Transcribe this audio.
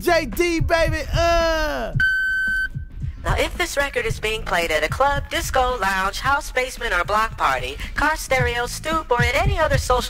DJ D, baby. Now, if this record is being played at a club, disco, lounge, house, basement, or block party, car stereo, stoop, or at any other social